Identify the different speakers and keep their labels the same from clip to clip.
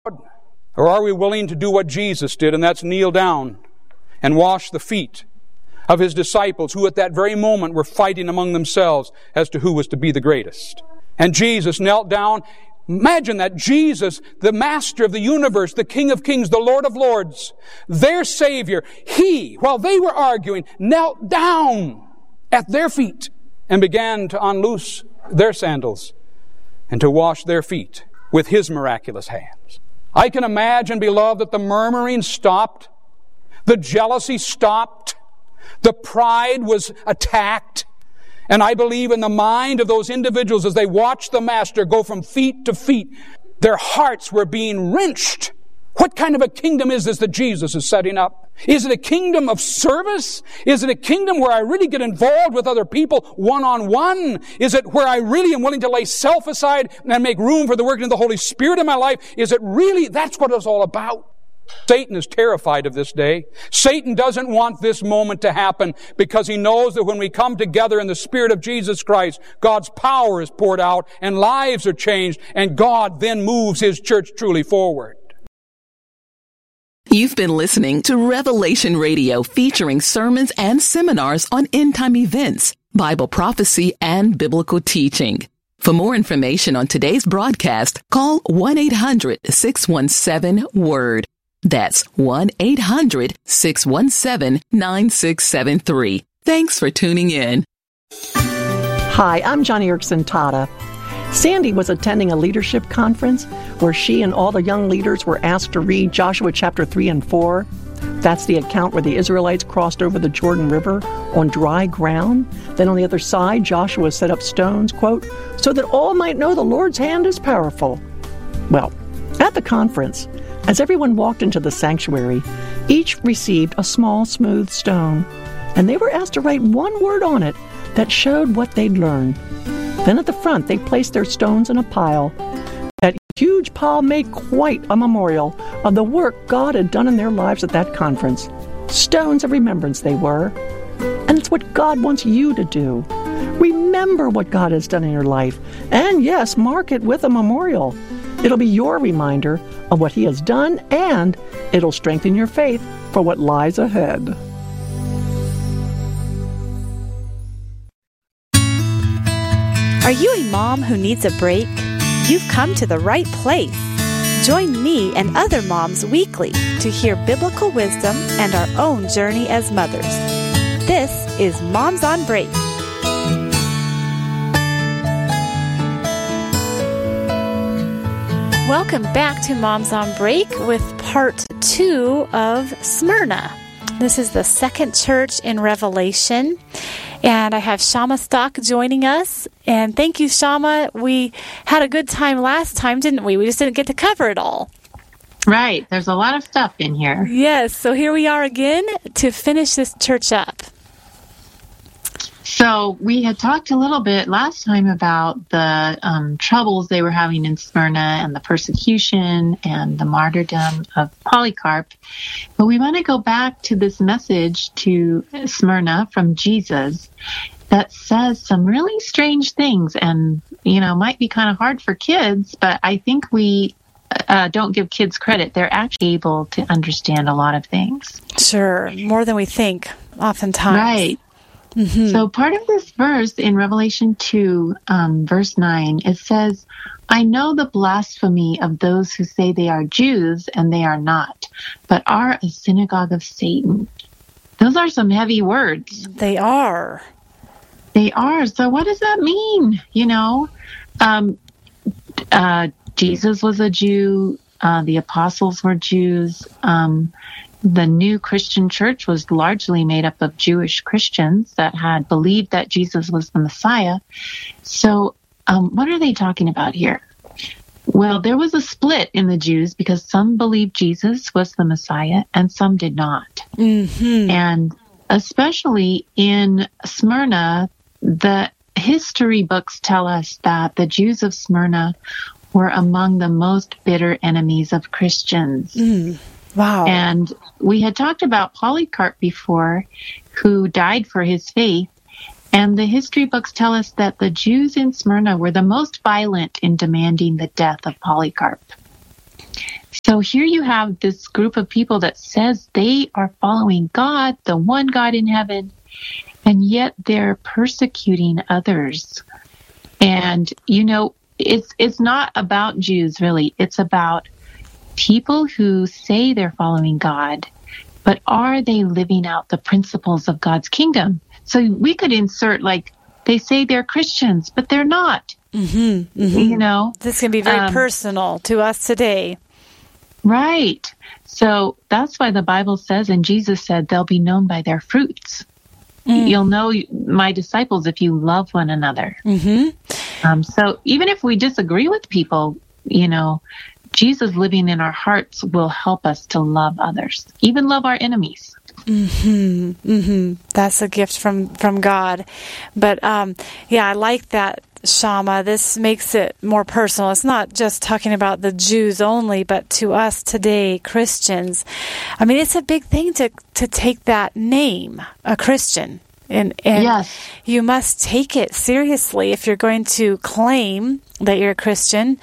Speaker 1: Or are we willing to do what Jesus did, and that's kneel down and wash the feet of His disciples, who at that very moment were fighting among themselves as to who was to be the greatest? And Jesus knelt down. Imagine that. Jesus, the Master of the universe, the King of kings, the Lord of lords, their Savior, He, while they were arguing, knelt down at their feet and began to unloose their sandals and to wash their feet with His miraculous hands. I can imagine, beloved, that the murmuring stopped, the jealousy stopped, the pride was attacked, and I believe in the mind of those individuals as they watched the Master go from feet to feet, their hearts were being wrenched. What kind of a kingdom is this that Jesus is setting up? Is it a kingdom of service? Is it a kingdom where I really get involved with other people one-on-one? Is it where I really am willing to lay self aside and make room for the working of the Holy Spirit in my life? Is it really, that's what it's all about? Satan is terrified of this day. Satan doesn't want this moment to happen because he knows that when we come together in the Spirit of Jesus Christ, God's power is poured out and lives are changed, and God then moves His church truly forward.
Speaker 2: You've been listening to Revelation Radio, featuring sermons and seminars on end-time events, Bible prophecy, and biblical teaching. For more information on today's broadcast, call 1-800-617-WORD. That's 1-800-617-9673. Thanks for tuning in.
Speaker 3: Hi, I'm Johnny Erickson Tata. Sandy was attending a leadership conference where she and all the young leaders were asked to read Joshua chapter 3 and 4. That's the account where the Israelites crossed over the Jordan River on dry ground. Then on the other side, Joshua set up stones, quote, so that all might know the Lord's hand is powerful. Well, at the conference, as everyone walked into the sanctuary, each received a small, smooth stone, and they were asked to write one word on it that showed what they'd learned. Then at the front, they placed their stones in a pile. That huge pile made quite a memorial of the work God had done in their lives at that conference. Stones of remembrance they were. And it's what God wants you to do. Remember what God has done in your life. And yes, mark it with a memorial. It'll be your reminder of what He has done, and it'll strengthen your faith for what lies ahead.
Speaker 4: Are you a mom who needs a break? You've come to the right place. Join me and other moms weekly to hear biblical wisdom and our own journey as mothers. This is Moms on Break. Welcome back to Moms on Break with part 2 of Smyrna. This is the second church in Revelation. And I have Shama Stock joining us. And thank you, Shama. We had a good time last time, didn't we? We just didn't get to cover it all.
Speaker 5: Right. There's a lot of stuff in here.
Speaker 4: Yes. So here we are again to finish this church up.
Speaker 5: So we had talked a little bit last time about the troubles they were having in Smyrna and the persecution and the martyrdom of Polycarp. But we want to go back to this message to Smyrna from Jesus that says some really strange things and, might be kind of hard for kids, but I think we don't give kids credit. They're actually able to understand a lot of things.
Speaker 4: Sure. More than we think, oftentimes.
Speaker 5: Right. Mm-hmm. So part of this verse in Revelation 2, verse 9, it says, I know the blasphemy of those who say they are Jews and they are not, but are a synagogue of Satan. Those are some heavy words.
Speaker 4: They are.
Speaker 5: They are. So what does that mean? Jesus was a Jew. The apostles were Jews. The new Christian church was largely made up of Jewish Christians that had believed that Jesus was the Messiah. So what are they talking about here? Well, there was a split in the Jews because some believed Jesus was the Messiah and some did not. Mm-hmm. And especially in Smyrna, the history books tell us that the Jews of Smyrna were among the most bitter enemies of Christians. Mm.
Speaker 4: Wow.
Speaker 5: And we had talked about Polycarp before, who died for his faith. And the history books tell us that the Jews in Smyrna were the most violent in demanding the death of Polycarp. So here you have this group of people that says they are following God, the one God in heaven, and yet they're persecuting others. And, it's not about Jews, really. It's about people who say they're following God, but are they living out the principles of God's kingdom? So we could insert, they say they're Christians, but they're not.
Speaker 4: Mm-hmm, mm-hmm. This can be very personal to us today.
Speaker 5: Right. So that's why the Bible says, and Jesus said, they'll be known by their fruits. You'll know my disciples if you love one another. Mm-hmm. So even if we disagree with people, Jesus living in our hearts will help us to love others, even love our enemies.
Speaker 4: Mm-hmm. Mm-hmm. That's a gift from God. But I like that, Shama. This makes it more personal. It's not just talking about the Jews only, but to us today, Christians. I mean, it's a big thing to take that name, a Christian. And
Speaker 5: yes.
Speaker 4: You must take it seriously if you're going to claim that you're a Christian.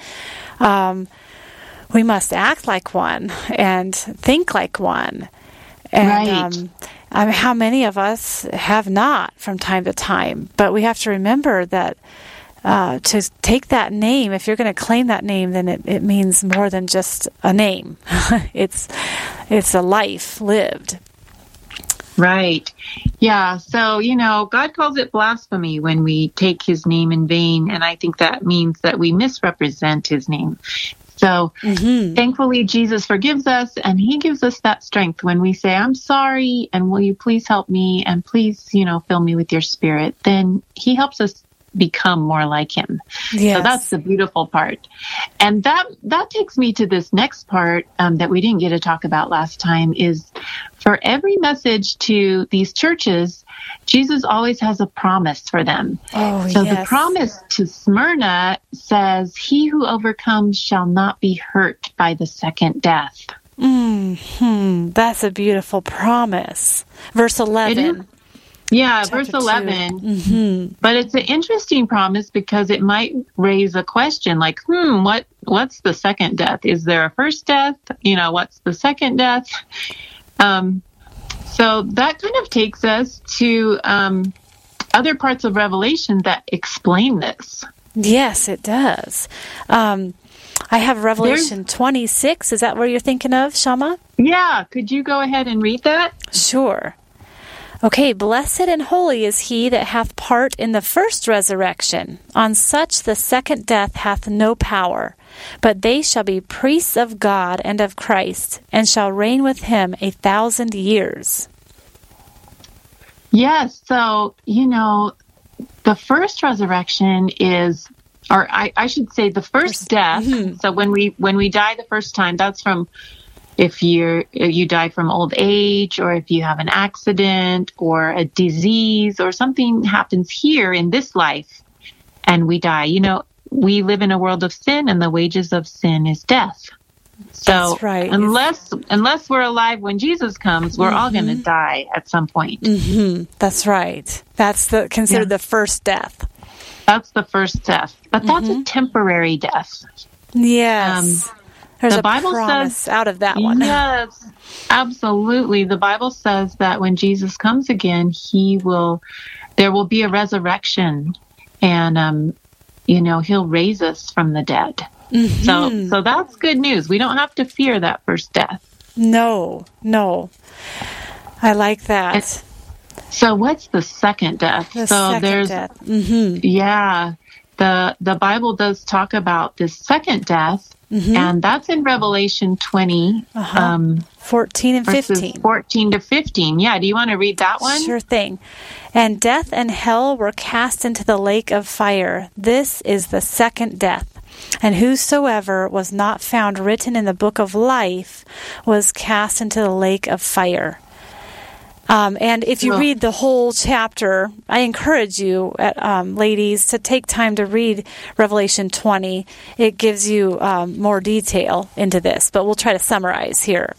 Speaker 4: We must act like one and think like one. And
Speaker 5: right.
Speaker 4: How many of us have not from time to time? But we have to remember that to take that name, if you're going to claim that name, then it means more than just a name. It's a life lived.
Speaker 5: Right. Yeah. So, God calls it blasphemy when we take his name in vain. And I think that means that we misrepresent his name. So thankfully, Jesus forgives us, and he gives us that strength when we say, I'm sorry, and will you please help me, and please, fill me with your spirit. Then he helps us become more like him.
Speaker 4: Yes.
Speaker 5: So that's the beautiful part. And that takes me to this next part that we didn't get to talk about last time is for every message to these churches, Jesus always has a promise for them.
Speaker 4: Oh,
Speaker 5: so
Speaker 4: yes.
Speaker 5: The promise to Smyrna says, he who overcomes shall not be hurt by the second death.
Speaker 4: That's a beautiful promise. Verse 11.
Speaker 5: Yeah,
Speaker 4: Chapter
Speaker 5: verse 11.
Speaker 4: 2. Mm-hmm.
Speaker 5: But it's an interesting promise because it might raise a question like, what's the second death? Is there a first death? What's the second death? So that kind of takes us to other parts of Revelation that explain this.
Speaker 4: Yes, it does. I have Revelation 26. Is that where you're thinking of, Shama?
Speaker 5: Yeah. Could you go ahead and read that?
Speaker 4: Sure. Okay, blessed and holy is he that hath part in the first resurrection. On such the second death hath no power. But they shall be priests of God and of Christ, and shall reign with him 1,000 years.
Speaker 5: Yes, so, the first resurrection is, or I should say the first death. Mm-hmm. So when we die the first time, that's from if you die from old age, or if you have an accident or a disease or something happens here in this life and we die. We live in a world of sin, and the wages of sin is death. So
Speaker 4: that's right.
Speaker 5: Unless we're alive when Jesus comes, we're all going to die at some point.
Speaker 4: Mm-hmm. That's right. That's considered the first death.
Speaker 5: That's the first death. But that's a temporary death.
Speaker 4: Yes. There's
Speaker 5: the
Speaker 4: a
Speaker 5: Bible
Speaker 4: promise
Speaker 5: says,
Speaker 4: out of that one.
Speaker 5: Yes, absolutely. The Bible says that when Jesus comes again, there will be a resurrection, and he'll raise us from the dead. Mm-hmm. So that's good news. We don't have to fear that first death.
Speaker 4: No. I like that.
Speaker 5: So what's the second death?
Speaker 4: Second death. Mm-hmm.
Speaker 5: Yeah. The Bible does talk about this second death. Mm-hmm. And that's in Revelation 20,
Speaker 4: 14 and 15.
Speaker 5: 14 to 15. Yeah, do you want to read that one?
Speaker 4: Sure thing. And death and hell were cast into the lake of fire. This is the second death. And whosoever was not found written in the book of life was cast into the lake of fire. And if you read the whole chapter, I encourage you, ladies, to take time to read Revelation 20. It gives you more detail into this, but we'll try to summarize here.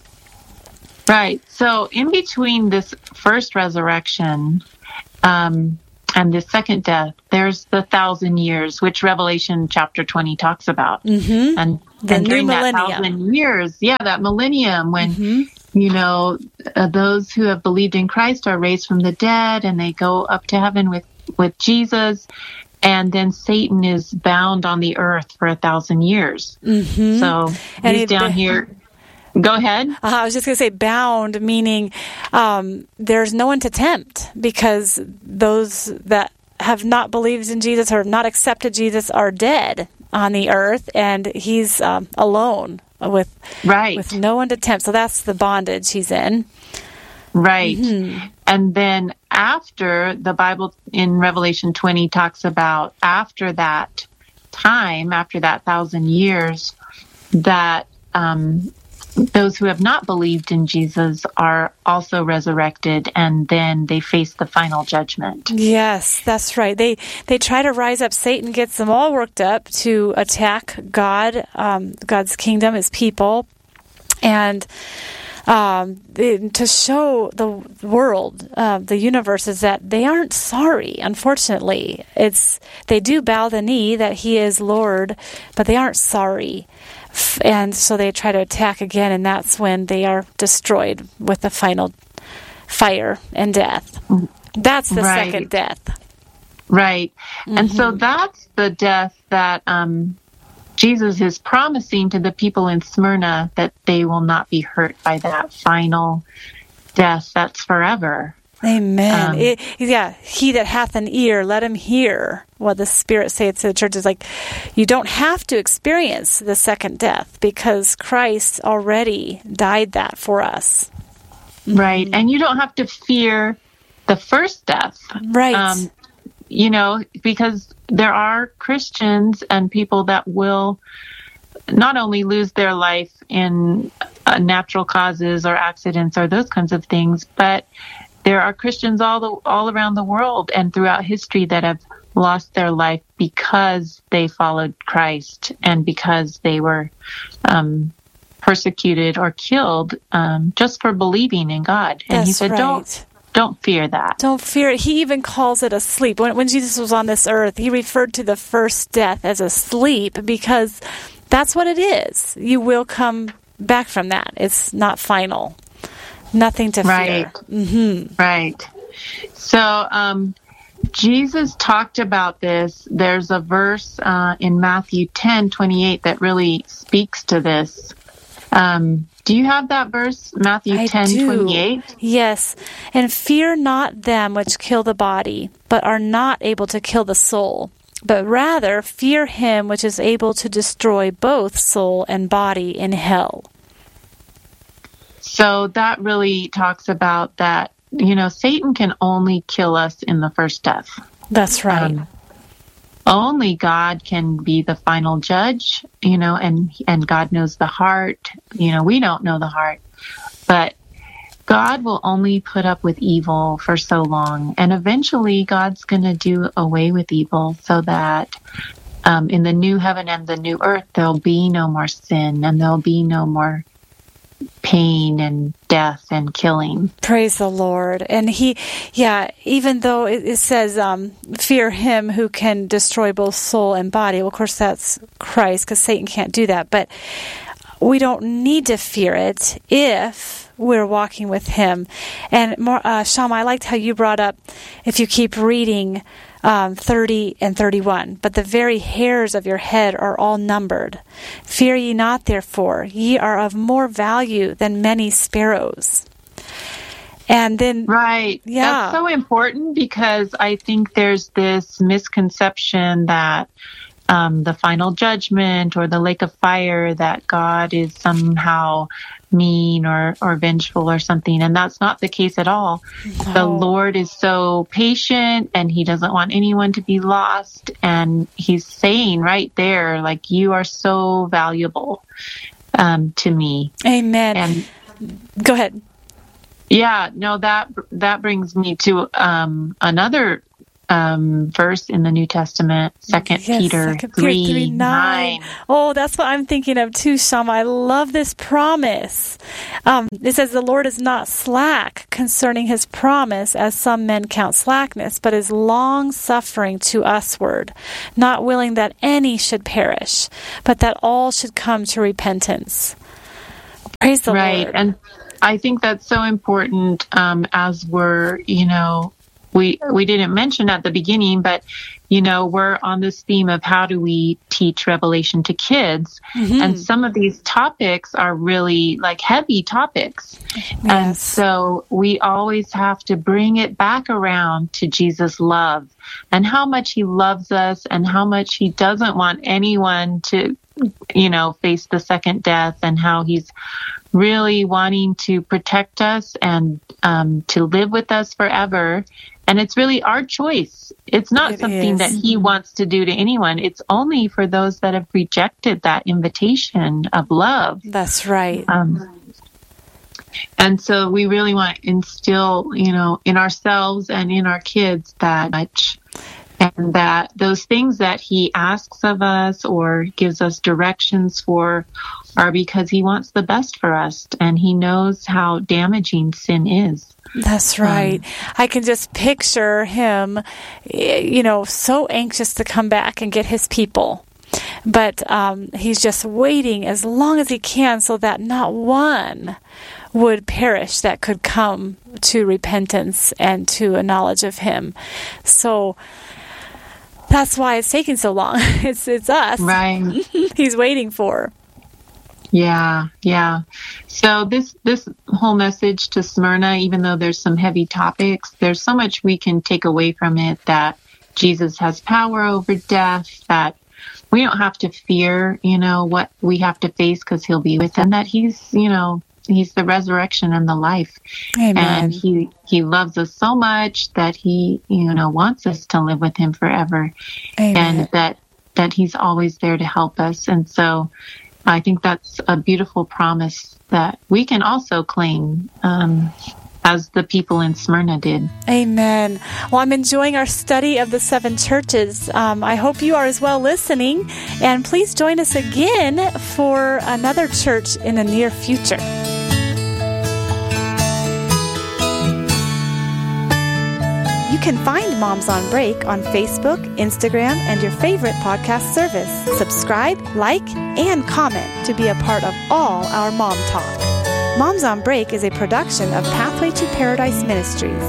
Speaker 5: Right. So in between this first resurrection and and the second death, there's the 1,000 years, which Revelation chapter 20 talks about.
Speaker 4: Mm-hmm.
Speaker 5: And during that 1,000 years, that millennium when, those who have believed in Christ are raised from the dead and they go up to heaven with Jesus. And then Satan is bound on the earth for 1,000 years. Mm-hmm. So he's down here. Go ahead.
Speaker 4: I was just going to say bound, meaning there's no one to tempt, because those that have not believed in Jesus or have not accepted Jesus are dead on the earth, and he's alone with no one to tempt. So that's the bondage he's in.
Speaker 5: Right. Mm-hmm. And then after, the Bible in Revelation 20 talks about after that time, after that 1,000 years, that those who have not believed in Jesus are also resurrected, and then they face the final judgment.
Speaker 4: Yes, that's right. They try to rise up. Satan gets them all worked up to attack God, God's kingdom, his people, and to show the world, the universe, is that they aren't sorry. Unfortunately, they do bow the knee that he is Lord, but they aren't sorry. And so they try to attack again, and that's when they are destroyed with the final fire and death. That's the second death.
Speaker 5: Right. Mm-hmm. And so that's the death that Jesus is promising to the people in Smyrna, that they will not be hurt by that final death that's forever.
Speaker 4: Amen. He that hath an ear, let him hear what the Spirit saith to the churches. Like, you don't have to experience the second death, because Christ already died that for us.
Speaker 5: Right. And you don't have to fear the first death.
Speaker 4: Right.
Speaker 5: Because there are Christians and people that will not only lose their life in natural causes or accidents or those kinds of things, but there are Christians all around the world and throughout history that have lost their life because they followed Christ and because they were persecuted or killed just for believing in God. And he said, Don't fear that.
Speaker 4: Don't fear it. He even calls it a sleep. When Jesus was on this earth, he referred to the first death as a sleep, because that's what it is. You will come back from that. It's not final. Nothing to fear. Mm-hmm.
Speaker 5: Right. So Jesus talked about this. There's a verse in Matthew 10:28 that really speaks to this. Do you have that verse, Matthew 10:28?
Speaker 4: Yes. And fear not them which kill the body, but are not able to kill the soul, but rather fear him which is able to destroy both soul and body in hell.
Speaker 5: So that really talks about that, Satan can only kill us in the first death.
Speaker 4: That's right.
Speaker 5: Only God can be the final judge, and God knows the heart. We don't know the heart, but God will only put up with evil for so long. And eventually God's going to do away with evil so that in the new heaven and the new earth, there'll be no more sin and there'll be no more pain and death and killing.
Speaker 4: Praise the Lord. And even though it says, fear him who can destroy both soul and body. Well, of course, that's Christ, because Satan can't do that. But we don't need to fear it if we're walking with him. And Shama, I liked how you brought up, if you keep reading 30 and 31. But the very hairs of your head are all numbered. Fear ye not, therefore. Ye are of more value than many sparrows. And then... Right. Yeah.
Speaker 5: That's so important, because I think there's this misconception that the final judgment or the lake of fire, that God is somehow mean or vengeful or something. And that's not the case at all. No. The Lord is so patient, and he doesn't want anyone to be lost. And he's saying right there, like, you are so valuable to me.
Speaker 4: Amen.
Speaker 5: And
Speaker 4: go ahead.
Speaker 5: Yeah, no, that brings me to another verse in the New Testament, 2 Peter 3:9.
Speaker 4: Oh, that's what I'm thinking of too, Shama. I love this promise. It says, the Lord is not slack concerning his promise, as some men count slackness, but is long-suffering to usward, not willing that any should perish, but that all should come to repentance. Praise the Lord.
Speaker 5: Right. And I think that's so important as we're, we didn't mention at the beginning, but, we're on this theme of how do we teach Revelation to kids. Mm-hmm. And some of these topics are really like heavy topics. Yes. And so we always have to bring it back around to Jesus' love and how much he loves us and how much he doesn't want anyone to, face the second death, and how he's really wanting to protect us and to live with us forever. And it's really our choice. It's not something that he wants to do to anyone. It's only for those that have rejected that invitation of love.
Speaker 4: That's right.
Speaker 5: And so we really want to instill, in ourselves and in our kids that much. And that those things that he asks of us or gives us directions for are because he wants the best for us. And he knows how damaging sin is.
Speaker 4: That's right. I can just picture him, so anxious to come back and get his people. But he's just waiting as long as he can so that not one would perish that could come to repentance and to a knowledge of him. So that's why it's taking so long. It's us.
Speaker 5: Right.
Speaker 4: He's waiting for.
Speaker 5: Yeah. So this whole message to Smyrna, even though there's some heavy topics, there's so much we can take away from it, that Jesus has power over death, that we don't have to fear, what we have to face because he'll be with us, and that he's the resurrection and the life.
Speaker 4: Amen.
Speaker 5: And he loves us so much that he, wants us to live with him forever. Amen. And that he's always there to help us. And so I think that's a beautiful promise that we can also claim as the people in Smyrna did.
Speaker 4: Amen. Well, I'm enjoying our study of the 7 churches. I hope you are as well listening. And please join us again for another church in the near future. You can find Moms on Break on Facebook, Instagram, and your favorite podcast service. Subscribe, like, and comment to be a part of all our Mom Talk. Moms on Break is a production of Pathway to Paradise Ministries.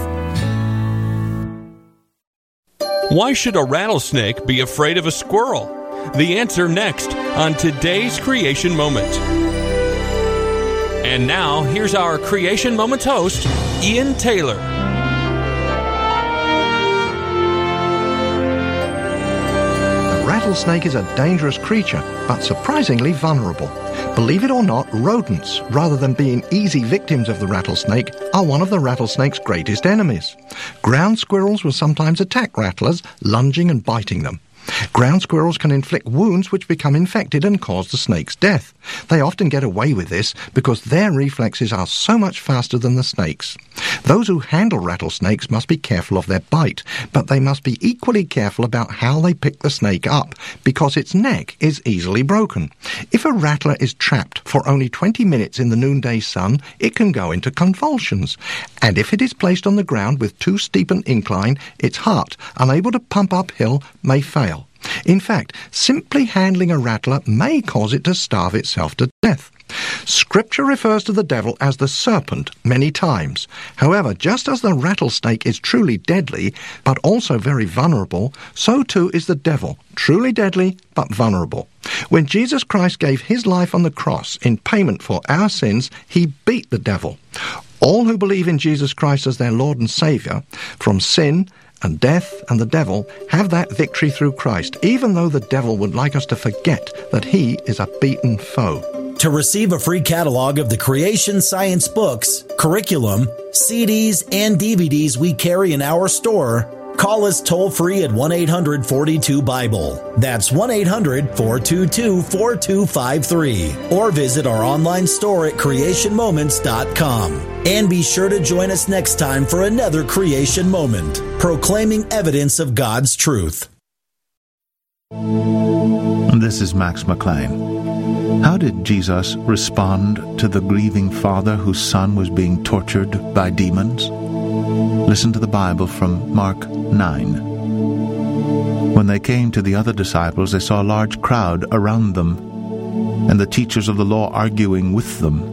Speaker 6: Why should a rattlesnake be afraid of a squirrel? The answer next on today's Creation Moment. And now, here's our Creation Moment host, Ian Taylor.
Speaker 7: Rattlesnake is a dangerous creature, but surprisingly vulnerable. Believe it or not, rodents, rather than being easy victims of the rattlesnake, are one of the rattlesnake's greatest enemies. Ground squirrels will sometimes attack rattlers, lunging and biting them. Ground squirrels can inflict wounds which become infected and cause the snake's death. They often get away with this because their reflexes are so much faster than the snake's. Those who handle rattlesnakes must be careful of their bite, but they must be equally careful about how they pick the snake up, because its neck is easily broken. If a rattler is trapped for only 20 minutes in the noonday sun, it can go into convulsions. And if it is placed on the ground with too steep an incline, its heart, unable to pump uphill, may fail. In fact, simply handling a rattler may cause it to starve itself to death. Scripture refers to the devil as the serpent many times. However, just as the rattlesnake is truly deadly, but also very vulnerable, so too is the devil, truly deadly, but vulnerable. When Jesus Christ gave his life on the cross in payment for our sins, he beat the devil. All who believe in Jesus Christ as their Lord and Savior, from sin and death and the devil, have that victory through Christ, even though the devil would like us to forget that he is a beaten foe.
Speaker 8: To receive a free catalog of the Creation Science books, curriculum, CDs, and DVDs we carry in our store, call us toll-free at 1-800-42-BIBLE. That's 1-800-422-4253. Or visit our online store at creationmoments.com. And be sure to join us next time for another Creation Moment, proclaiming evidence of God's truth.
Speaker 9: This is Max McLean. How did Jesus respond to the grieving father whose son was being tortured by demons? Listen to the Bible from Mark 9. When they came to the other disciples, they saw a large crowd around them, and the teachers of the law arguing with them.